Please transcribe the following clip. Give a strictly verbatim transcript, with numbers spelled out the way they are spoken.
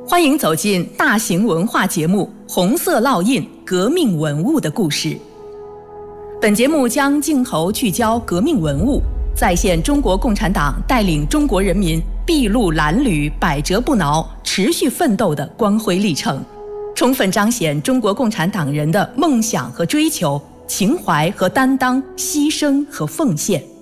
欢迎走进大型文化节目《红色烙印：革命文物的故事》。本节目将镜头聚焦革命文物，再现中国共产党带领中国人民筚路蓝缕、百折不挠、持续奋斗的光辉历程，充分彰显中国共产党人的梦想和追求、情怀和担当、牺牲和奉献。